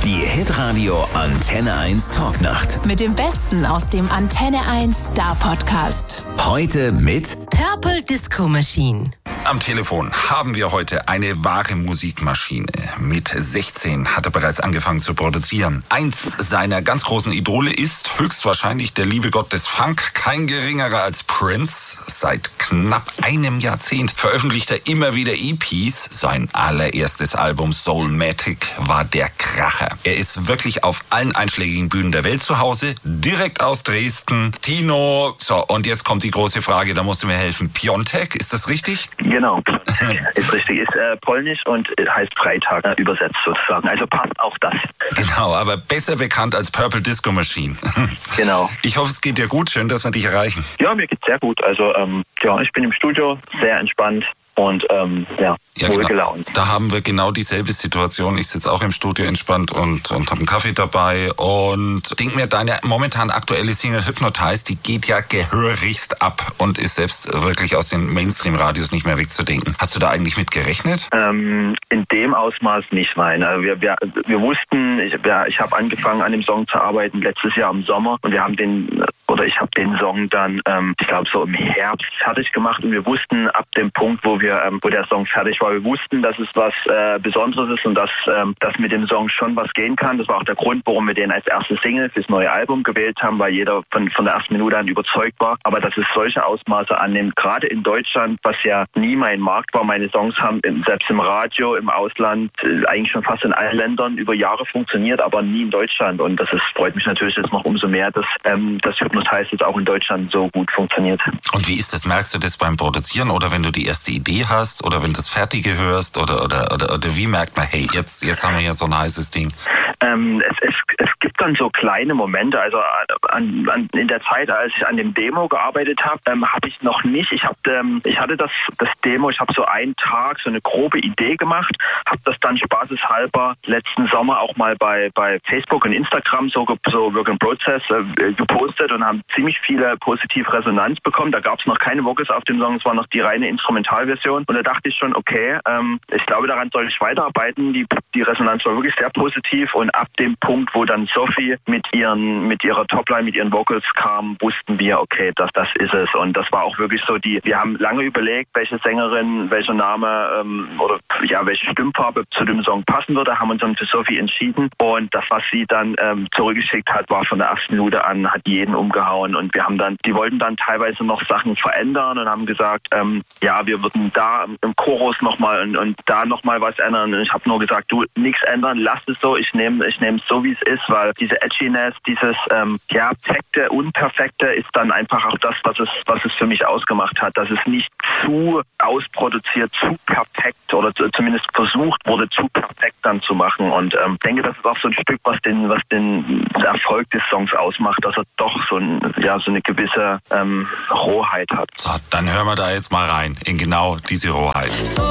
Die Hitradio Antenne 1 Talknacht. Mit dem Besten aus dem Antenne 1 Star Podcast. Heute mit Purple Disco Machine. Am Telefon haben wir heute eine wahre Musikmaschine. Mit 16 hat er bereits angefangen zu produzieren. Eins seiner ganz großen Idole ist höchstwahrscheinlich der liebe Gott des Funk, kein geringerer als Prince. Seit knapp einem Jahrzehnt veröffentlicht er immer wieder EPs. Sein allererstes Album Soulmatic war der Kracher. Er ist wirklich auf allen einschlägigen Bühnen der Welt zu Hause, direkt aus Dresden. Tino, so, und jetzt kommt die große Frage, da musst du mir helfen. Piontek, ist das richtig? Genau, ist richtig. Ist polnisch und heißt Freitag übersetzt sozusagen. Also passt auch das. Genau, aber besser bekannt als Purple Disco Machine. Genau. Ich hoffe, es geht dir gut. Schön, dass wir dich erreichen. Ja, mir geht's sehr gut. Also ich bin im Studio, sehr entspannt. Und wohl gelaunt. Da haben wir genau dieselbe Situation. Ich sitze auch im Studio entspannt und habe einen Kaffee dabei und denke mir, deine momentan aktuelle Single Hypnotize, die geht ja gehörigst ab und ist selbst wirklich aus den Mainstream-Radios nicht mehr wegzudenken. Hast du da eigentlich mit gerechnet? In dem Ausmaß nicht, nein. Also wir wussten, ich habe angefangen an dem Song zu arbeiten letztes Jahr im Sommer und ich habe den Song dann, ich glaube so im Herbst fertig gemacht und wir wussten ab dem Punkt, wo der Song fertig war, wir wussten, dass es was Besonderes ist und dass mit dem Song schon was gehen kann. Das war auch der Grund, warum wir den als erste Single fürs neue Album gewählt haben, weil jeder von der ersten Minute an überzeugt war. Aber dass es solche Ausmaße annimmt, gerade in Deutschland, was ja nie mein Markt war, meine Songs haben selbst im Radio, im Ausland, eigentlich schon fast in allen Ländern über Jahre funktioniert, aber nie in Deutschland. Und freut mich natürlich jetzt noch umso mehr, dass Hypnotize jetzt auch in Deutschland so gut funktioniert. Und wie ist das? Merkst du das beim Produzieren oder wenn du die erste Idee hast oder wenn du das Fertige hörst oder wie merkt man, hey, jetzt haben wir hier so ein heißes Ding? Es gibt dann so kleine Momente, also in der Zeit, als ich an dem Demo gearbeitet habe, habe ich noch nicht, ich hatte das Demo, ich habe so einen Tag so eine grobe Idee gemacht, habe das dann spaßeshalber letzten Sommer auch mal bei Facebook und Instagram so Work in Process gepostet und haben ziemlich viele positive Resonanz bekommen. Da gab es noch keine Vocals auf dem Song, es war noch die reine Instrumentalversion und da dachte ich schon, okay, ich glaube, daran soll ich weiterarbeiten. Die Resonanz war wirklich sehr positiv und ab dem Punkt, wo dann Sophie mit ihrer Topline, mit ihren Vocals kam, wussten wir, okay, das ist es. Und das war auch wirklich so wir haben lange überlegt, welche Sängerin, welcher Name welche Stimmfarbe zu dem Song passen würde, haben uns dann für Sophie entschieden und das, was sie dann zurückgeschickt hat, war von der ersten Minute an, hat jeden umgehauen und die wollten dann teilweise noch Sachen verändern und haben gesagt, wir würden da im Chorus nochmal und da nochmal was ändern. Und ich habe nur gesagt, du, nichts ändern, lass es so, ich nehme es so, wie es ist, weil diese Edginess, dieses perfekte, unperfekte ist dann einfach auch das, was es für mich ausgemacht hat, dass es nicht zu ausproduziert, zu perfekt oder zumindest versucht wurde, zu perfekt dann zu machen. Und denke, das ist auch so ein Stück, was den Erfolg des Songs ausmacht, dass er doch so eine gewisse Rohheit hat. So, dann hören wir da jetzt mal rein in genau diese Rohheit.